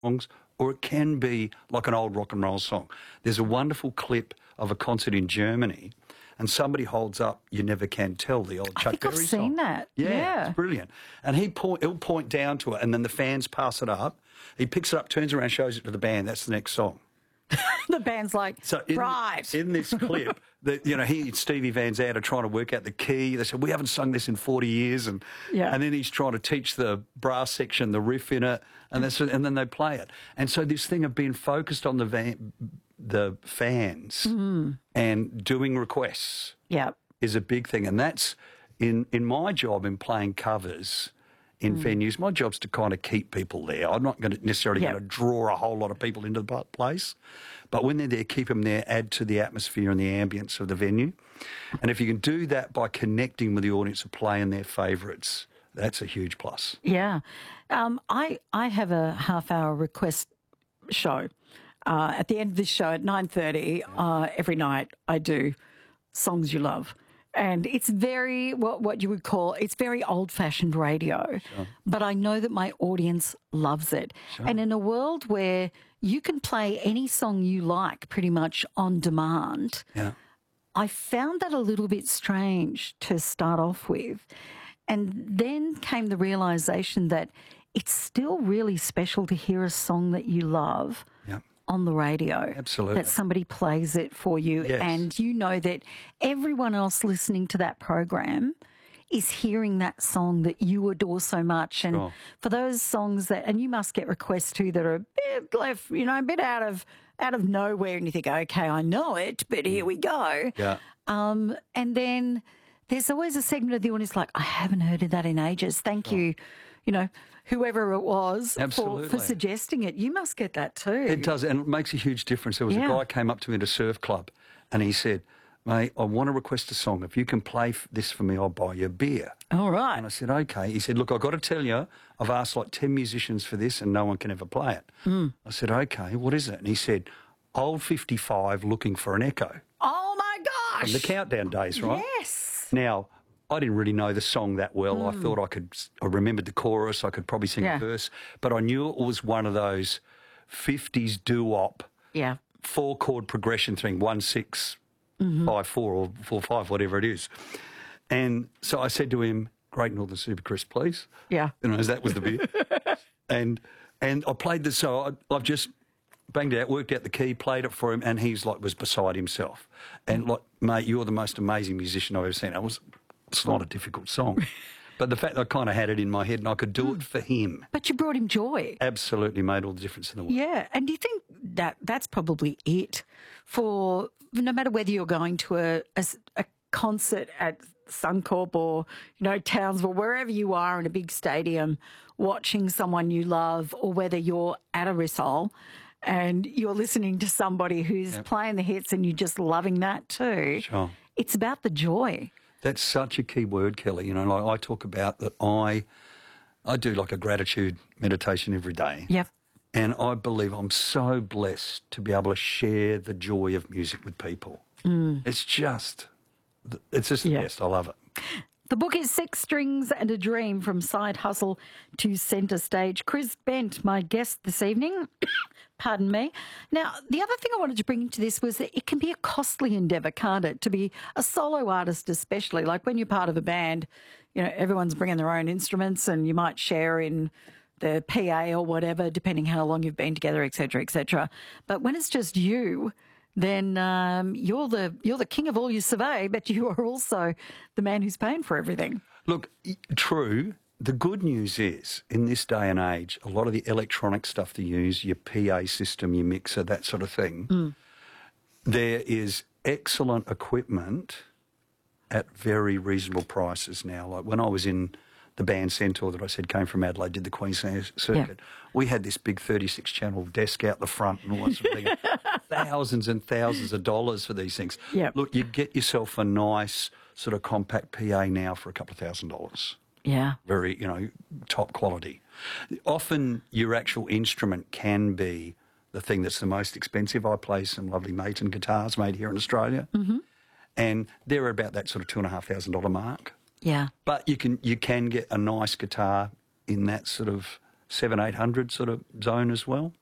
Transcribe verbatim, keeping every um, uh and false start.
songs, or it can be like an old rock and roll song. There's a wonderful clip of a concert in Germany, and somebody holds up "You Never Can Tell," the old I Chuck think Berry I've song. seen that. Yeah, Yeah. it's brilliant. And he point, he'll point down to it, and then the fans pass it up. He picks it up, turns around, shows it to the band. That's the next song. The band's like, So in, right. in this clip, the, you know, he and Stevie Van Zandt are trying to work out the key. They said, we haven't sung this in forty years. And Yeah. and then he's trying to teach the brass section the riff in it, and, that's, and then they play it. And so this thing of being focused on the van, the fans Mm-hmm. and doing requests Yeah. is a big thing. And that's, in, in my job in playing covers in Mm. venues, my job's to kind of keep people there. I'm not going to necessarily Yeah. going to draw a whole lot of people into the place, but when they're there, keep them there, add to the atmosphere and the ambience of the venue. And if you can do that by connecting with the audience and playing their favourites, that's a huge plus. Yeah. Um, I, I have a half-hour request show. Uh, at the end of this show at nine thirty, uh, every night I do Songs You Love. And it's very, what, what you would call, it's very old-fashioned radio. Sure. But I know that my audience loves it. Sure. And in a world where you can play any song you like pretty much on demand, Yeah. I found that a little bit strange to start off with. And then came the realisation that it's still really special to hear a song that you love Yeah. on the radio. Absolutely. That somebody plays it for you. Yes. And you know that everyone else listening to that program is hearing that song that you adore so much. And Sure. for those songs that, and you must get requests too that are a bit left, you know, a bit out of out of nowhere, and you think, okay, I know it, but here we go. Yeah. Um, and then there's always a segment of the audience like, I haven't heard of that in ages. Thank you, you know, whoever it was for, Absolutely. for suggesting it. You must get that too. It does, and it makes a huge difference. There was Yeah. a guy came up to me at a surf club, and he said, mate, I want to request a song. If you can play f- this for me, I'll buy you a beer. All right. And I said, okay. He said, look, I've got to tell you, I've asked like ten musicians for this and no one can ever play it. Mm. I said, okay, what is it? And he said, Old fifty-five Looking for an Echo. Oh my gosh. From the Countdown days, right? Yes. Now, I didn't really know the song that well. I thought I could, I remembered the chorus, I could probably sing Yeah. a verse, but I knew it was one of those fifties doo-wop, Yeah. four chord progression thing, one, six, five, four, or four, five, whatever it is. And so I said to him, Great Northern Super Crisp, please. Yeah. You know, that was the beer. and and I played the so I, I've just banged it out, worked out the key, played it for him, and he's like was beside himself. And like, mate, you're the most amazing musician I've ever seen. It was it's not a difficult song. But the fact that I kind of had it in my head and I could do it for him But you brought him joy. absolutely made all the difference in the world. Yeah. And do you think that that's probably it for no matter whether you're going to a, a s- a concert at Suncorp or, you know, Townsville, wherever you are in a big stadium watching someone you love, or whether you're at a recital and you're listening to somebody who's playing the hits and you're just loving that too. Sure. It's about the joy. That's such a key word, Kelly. You know, like I talk about that I I do like a gratitude meditation every day. Yep. And I believe I'm so blessed to be able to share the joy of music with people. It's just, it's just the Yeah. best. I love it. The book is Six Strings and a Dream, From Side Hustle to Centre Stage. Chris Bent, my guest this evening. Pardon me. Now, the other thing I wanted to bring into this was that it can be a costly endeavour, can't it? To be a solo artist especially. Like when you're part of a band, you know, everyone's bringing their own instruments and you might share in the P A or whatever, depending how long you've been together, et cetera, et cetera. But when it's just you, then um, you're the you're the king of all you survey, but you are also the man who's paying for everything. Look, y- true. The good news is, in this day and age, a lot of the electronic stuff they use, your P A system, your mixer, that sort of thing, there is excellent equipment at very reasonable prices now. Like when I was in the band Centaur that I said came from Adelaide, did the Queensland circuit, we had this big thirty-six channel desk out the front and all that sort of thing. Thousands and thousands of dollars for these things. Yep. Look, you get yourself a nice sort of compact P A now for a couple of thousand dollars. Yeah. Very, you know, top quality. Often your actual instrument can be the thing that's the most expensive. I play some lovely Maton guitars made here in Australia, mm-hmm. and they're about that sort of two and a half thousand dollar mark. Yeah. But you can you can get a nice guitar in that sort of seven, eight hundred sort of zone as well.